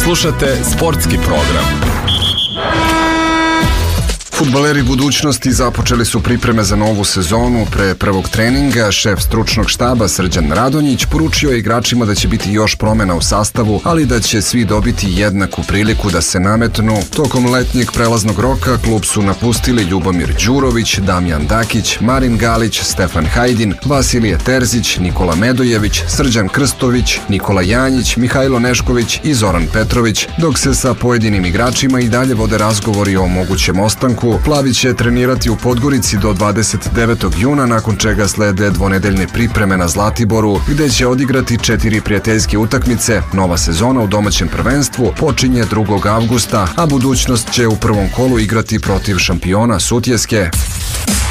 Slušate sportski program. Fudbaleri budućnosti započeli su pripreme za novu sezonu. Pre prvog treninga šef stručnog štaba Srđan Radonjić poručio je igračima da će biti još promjena u sastavu, ali da će svi dobiti jednaku priliku da se nametnu. Tokom letnjeg prelaznog roka klub su napustili Ljubomir Đurović, Damjan Dakić, Marin Galić, Stefan Hajdin, Vasilije Terzić, Nikola Medojević, Srđan Krstović, Nikola Janjić, Mihajlo Nešković i Zoran Petrović, dok se sa pojedinim igračima i dalje vode razgovori o mogućem ostanku. Plavi će trenirati u Podgorici do 29. juna, nakon čega slede dvonedeljne pripreme na Zlatiboru, gde će odigrati 4 prijateljske utakmice. Nova sezona u domaćem prvenstvu počinje 2. avgusta, a budućnost će u prvom kolu igrati protiv šampiona Sutjeske.